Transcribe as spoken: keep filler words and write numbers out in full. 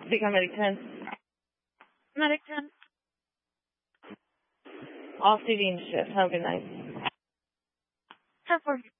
Become Medic ten. Medic ten. Off duty and shift. Have a good night. ten four.